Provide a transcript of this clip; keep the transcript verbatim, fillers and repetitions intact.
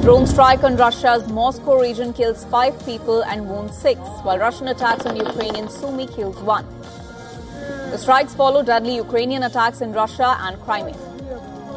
Drone strike on Russia's Moscow region kills five people and wounds six, while Russian attacks on Ukrainian Sumy kills one. The strikes follow deadly Ukrainian attacks in Russia and Crimea.